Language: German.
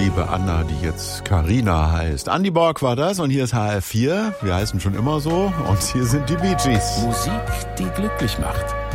liebe Anna, die jetzt Carina heißt. Andy Borg war das und hier ist HR4. Wir heißen schon immer so und hier sind die Bee Gees. Musik, die glücklich macht.